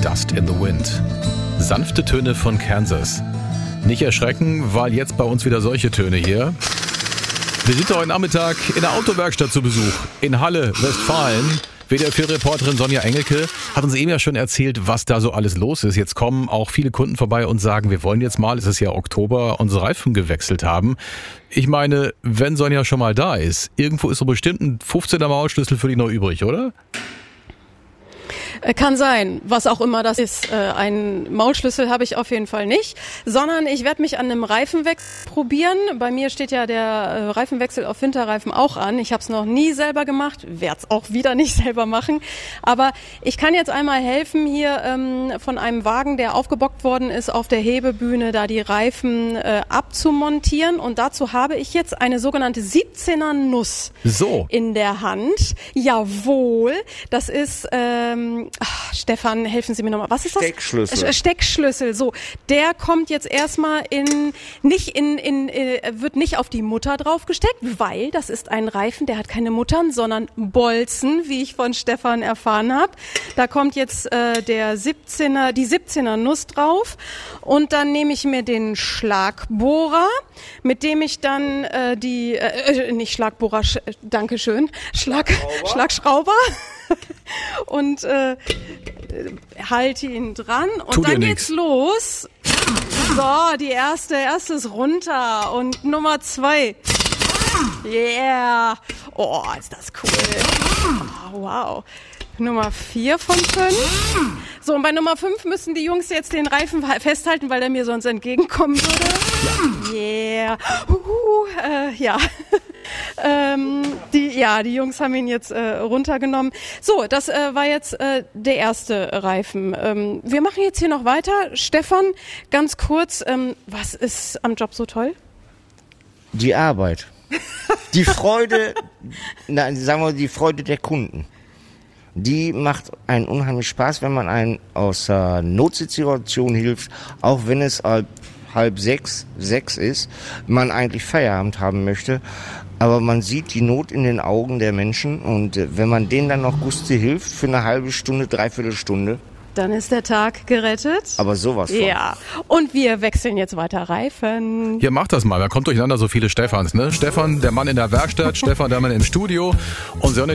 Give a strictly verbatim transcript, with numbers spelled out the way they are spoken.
Dust in the Wind. Sanfte Töne von Kansas. Nicht erschrecken, weil jetzt bei uns wieder solche Töne hier. Wir sind heute Nachmittag in der Autowerkstatt zu Besuch in Halle, Westfalen. W D R vier-Reporterin Sonja Engelke hat uns eben ja schon erzählt, was da so alles los ist. Jetzt kommen auch viele Kunden vorbei und sagen, wir wollen jetzt mal, es ist ja Oktober, unsere Reifen gewechselt haben. Ich meine, wenn Sonja schon mal da ist, irgendwo ist so bestimmt ein fünfzehner Maulschlüssel für dich noch übrig, oder? Kann sein, was auch immer das ist. Einen Maulschlüssel habe ich auf jeden Fall nicht, sondern ich werde mich an einem Reifenwechsel probieren. Bei mir steht ja der Reifenwechsel auf Winterreifen auch an. Ich habe es noch nie selber gemacht, werde es auch wieder nicht selber machen. Aber ich kann jetzt einmal helfen, hier ähm, von einem Wagen, der aufgebockt worden ist, auf der Hebebühne, da die Reifen äh, abzumontieren. Und dazu habe ich jetzt eine sogenannte siebzehner Nuss so. in der Hand. Jawohl, das ist... Ähm, Ach, Stefan, helfen Sie mir nochmal. Was ist das? Steckschlüssel. Steckschlüssel. So, der kommt jetzt erstmal in, nicht in, in, äh, wird nicht auf die Mutter draufgesteckt, weil das ist ein Reifen, der hat keine Muttern, sondern Bolzen, wie ich von Stefan erfahren habe. Da kommt jetzt äh, der siebzehner, die siebzehner Nuss drauf und dann nehme ich mir den Schlagbohrer, mit dem ich dann äh, die, äh, nicht Schlagbohrer, sch, äh, Dankeschön, Schlag, Schlagschrauber. Und äh, halte ihn dran und tu dann geht's los. So, die erste, erste ist runter und Nummer zwei. Yeah. Oh, ist das cool. Oh, wow. Nummer vier von fünf. So, und bei Nummer fünf müssen die Jungs jetzt den Reifen festhalten, weil der mir sonst entgegenkommen würde. Yeah. Uh, äh, ja. ähm, die, ja, die Jungs haben ihn jetzt äh, runtergenommen. So, das äh, war jetzt äh, der erste Reifen. Ähm, wir machen jetzt hier noch weiter. Stefan, ganz kurz, ähm, was ist am Job so toll? Die Arbeit. Die Freude, na, sagen wir die Freude der Kunden. Die macht einen unheimlich Spaß, wenn man einen aus der Notsituation hilft, auch wenn es halb, halb sechs, sechs ist, man eigentlich Feierabend haben möchte. Aber man sieht die Not in den Augen der Menschen und wenn man denen dann noch Guste hilft für eine halbe Stunde, dreiviertel Stunde, dann ist der Tag gerettet. Aber sowas von. Ja, und wir wechseln jetzt weiter Reifen. Ja, macht das mal. Da kommt durcheinander so viele Stefans, ne? Stefan, der Mann in der Werkstatt, Stefan, der Mann im Studio und Sonja,